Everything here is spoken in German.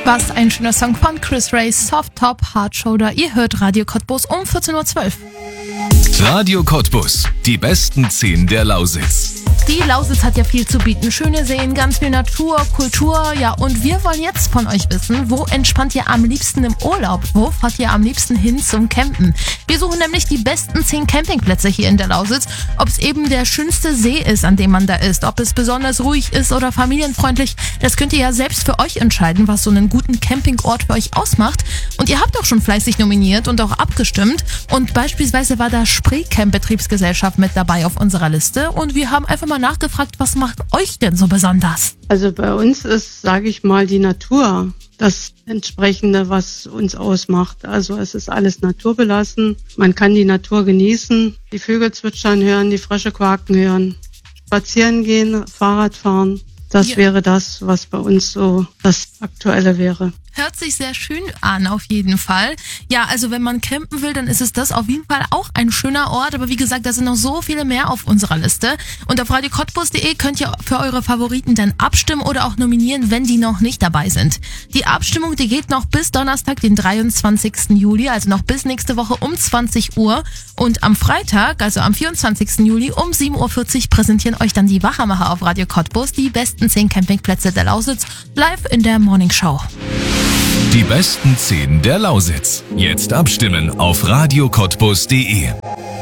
Was ein schöner Song von Chris Ray, Soft Top, Hard Shoulder. Ihr hört Radio Cottbus um 14.12 Uhr. Radio Cottbus, die besten 10 der Lausitz. Die Lausitz hat ja viel zu bieten. Schöne Seen, ganz viel Natur, Kultur. Ja, und wir wollen jetzt von euch wissen, wo entspannt ihr am liebsten im Urlaub? Wo fahrt ihr am liebsten hin zum Campen? Wir suchen nämlich die besten 10 Campingplätze hier in der Lausitz. Ob es eben der schönste See ist, an dem man da ist, ob es besonders ruhig ist oder familienfreundlich, das könnt ihr ja selbst für euch entscheiden, was so einen guten Campingort für euch ausmacht. Und ihr habt auch schon fleißig nominiert und auch abgestimmt. Und beispielsweise war da Spreecamp Betriebsgesellschaft mit dabei auf unserer Liste. Und wir haben einfach mal nachgefragt, was macht euch denn so besonders? Also bei uns ist, sage ich mal, die Natur das Entsprechende, was uns ausmacht. Also es ist alles naturbelassen. Man kann die Natur genießen, die Vögel zwitschern hören, die Frösche quaken hören, spazieren gehen, Fahrrad fahren. Das wäre das, was bei uns so das Aktuelle wäre. Hört sich sehr schön an, auf jeden Fall. Ja, also wenn man campen will, dann ist es das auf jeden Fall auch ein schöner Ort. Aber wie gesagt, da sind noch so viele mehr auf unserer Liste. Und auf radiocottbus.de könnt ihr für eure Favoriten dann abstimmen oder auch nominieren, wenn die noch nicht dabei sind. Die Abstimmung, die geht noch bis Donnerstag, den 23. Juli, also noch bis nächste Woche um 20 Uhr. Und am Freitag, also am 24. Juli um 7.40 Uhr präsentieren euch dann die Wachamacher auf Radio Cottbus die besten 10 Campingplätze der Lausitz live in der Morning Show. Die besten 10 der Lausitz. Jetzt abstimmen auf radiocottbus.de.